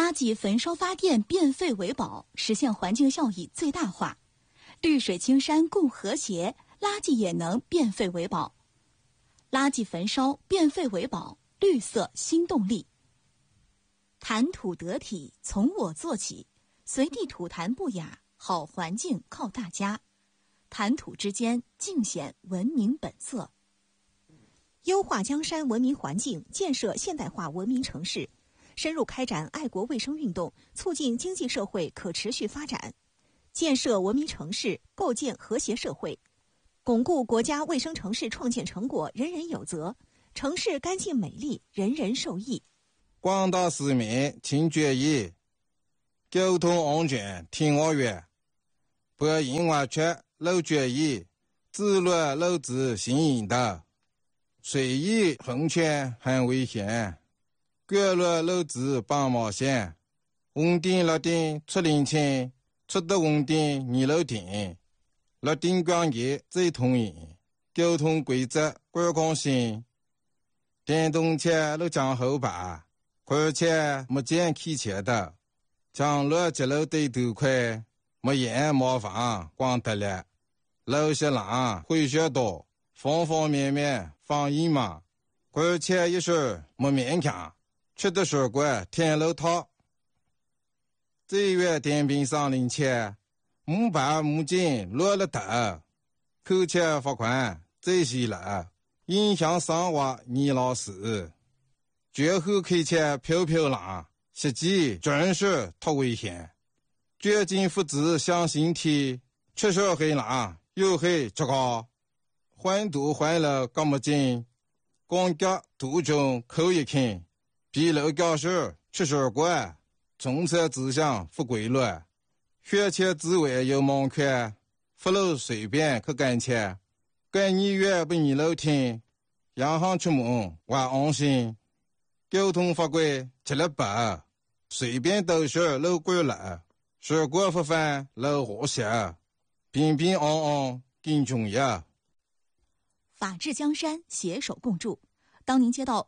垃圾焚烧发电变废为宝，实现环境效益最大化。绿水青山共和谐，垃圾也能变废为宝。垃圾焚烧变废为宝，绿色新动力。谈吐得体，从我做起，随地吐痰不雅，好环境靠大家。谈吐之间，尽显文明本色。 优化江山文明环境，建设现代化文明城市，深入开展爱国卫生运动，促进经济社会可持续发展，建设文明城市，构建和谐社会，巩固国家卫生城市创建成果人人有责，城市干净美丽，人人受益。 广大市民请注意，交通安全听我话，不因为缺漏注意，自乱漏子行引导，随意横穿很危险，过路漏子绑毛线，红灯绿灯出领清，出得红灯你漏停，绿灯光节最通行，交通规则管控性，电动车都降后排，而且没见开车的，将路接路对头快，没烟没房光得了，路些浪会学多，方方面面防疫嘛，而且一时没勉强，吃的水果天路套。这月电瓶上领钱，木板木筋落了头，扣钱罚款这些了，影响生活你老死。绝后开车飘飘浪，实际真是太危险。绝境复制向心体，吃手黑浪又黑这个，环堵环了干么劲，光脚途中扣一看，比楼教室吃水果，中车指向不规律，学前之外有盲看，不路随便去赶车，赶你越不你楼听，洋行出门我安心。交通法规吃了白，随便都是路过了，水果不犯路和谐，平平安安更重要。 法治江山，携手共筑。当您接到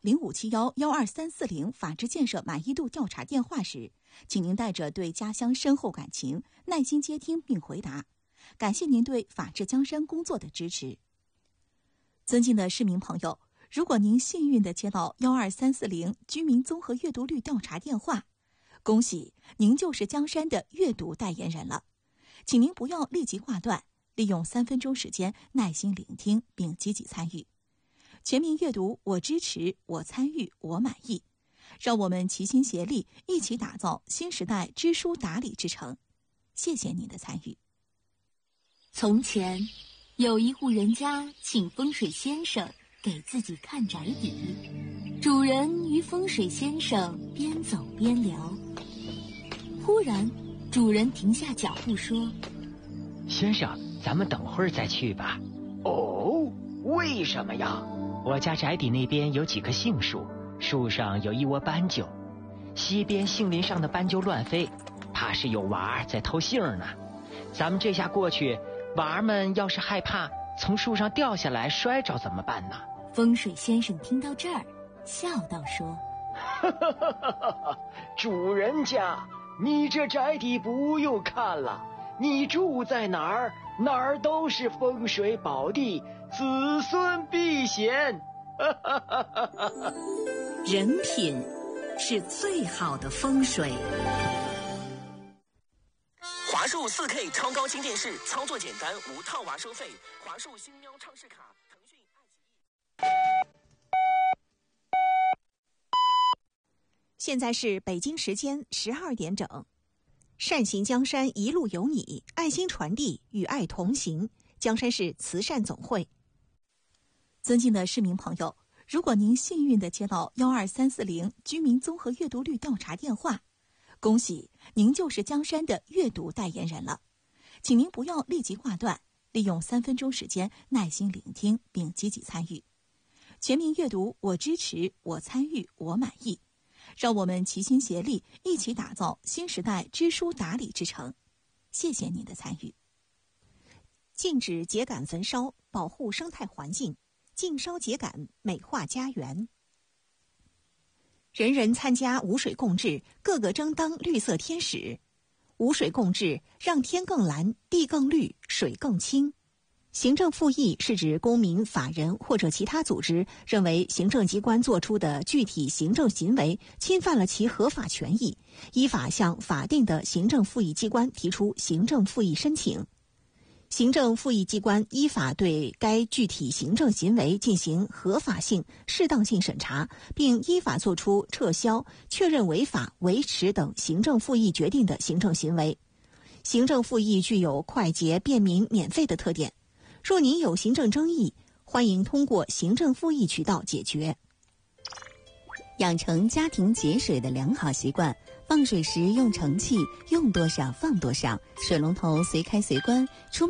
0571-12340法治建设满意度调查电话时，请您带着对家乡深厚感情，耐心接听并回答。感谢您对法治江山工作的支持。尊敬的市民朋友，如果您幸运地接到12340居民综合阅读率调查电话，恭喜您就是江山的阅读代言人了。请您不要立即挂断，利用3分钟时间耐心聆听并积极参与。全民阅读，我支持，我参与，我满意。让我们齐心协力，一起打造新时代知书达理之城。谢谢您的参与。 从前，有一户人家请风水先生给自己看宅邸，主人与风水先生边走边聊。忽然，主人停下脚步说：“ 先生，咱们等会儿再去吧。”“ 哦，为什么呀？”“ 我家宅邸那边有几棵杏树，树上有一窝斑鸠，西边杏林上的斑鸠乱飞，怕是有娃儿在偷杏呢。咱们这下过去，娃儿们要是害怕从树上掉下来摔着怎么办呢？” 风水先生听到这儿，笑道说：“ 主人家，你这宅邸不用看了，你住在哪儿，哪儿都是风水宝地，子孙必显。” 人品是最好的风水。 华数 4K 超高清电视，操作简单，无套娃收费。华数星喵畅视卡，腾讯爱奇艺。 现在是北京时间12点整。善行江山一路有你，爱心传递，与爱同行。江山市慈善总会。 尊敬的市民朋友，如果您幸运地接到12340居民综合阅读率调查电话，恭喜您就是江山的阅读代言人了。请您不要立即挂断，利用3分钟时间耐心聆听并积极参与。全民阅读，我支持，我参与，我满意。让我们齐心协力，一起打造新时代知书达理之城。谢谢您的参与。 禁止秸秆焚烧，保护生态环境；禁烧秸秆，美化家园。 人人参加五水共治，个个争当绿色天使。五水共治，让天更蓝，地更绿，水更清。行政复议是指公民、法人或者其他组织认为行政机关作出的具体行政行为侵犯了其合法权益，依法向法定的行政复议机关提出行政复议申请。行政复议机关依法对该具体行政行为进行合法性、适当性审查，并依法作出撤销、确认违法、维持等行政复议决定的行政行为。行政复议具有快捷、便民、免费的特点。若您有行政争议，欢迎通过行政复议渠道解决。 养成家庭节水的良好习惯，放水时用盛器，用多少放多少，水龙头随开随关，出门